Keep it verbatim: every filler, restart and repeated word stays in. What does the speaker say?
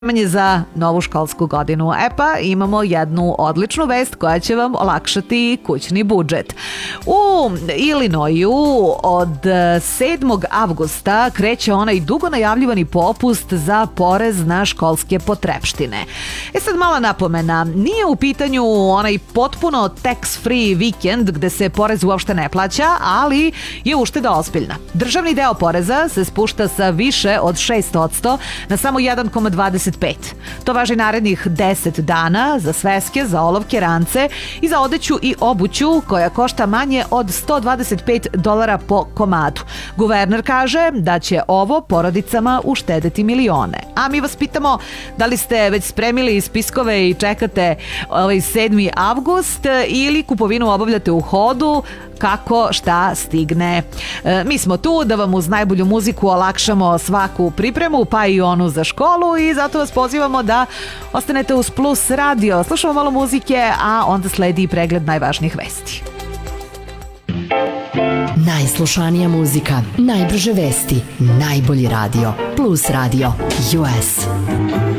Manje za novu školsku godinu. E pa imamo jednu odličnu vest koja će vam olakšati kućni budžet. U Illinoisu od sedmog avgusta kreće onaj dugo najavljivani popust za porez na školske potrepštine. E sad mala napomena, nije u pitanju onaj potpuno tax-free vikend gde se porez uopšte ne plaća, ali je ušteda ozbiljna. Državni deo poreza se spušta sa više od šest posto na samo jedan zarez dvadeset pet. To važi narednih deset dana za sveske, za olovke, rance i za odeću i obuću koja košta manje od sto dvadeset pet dolara po komadu. Guverner kaže da će ovo porodicama uštedeti milione. A mi vas pitamo da li ste već spremili spiskove i čekate ovaj sedmi avgust ili kupovinu obavljate u hodu, kako šta stigne. E, mi smo tu da vam uz najbolju muziku olakšamo svaku pripremu, pa i onu za školu, i zato vas pozivamo da ostanete uz Plus radio. Slušamo malo muzike, a onda sledi pregled najvažnijih vesti. Najslušanija muzika, najbrže vesti, najbolji radio. Plus radio U S.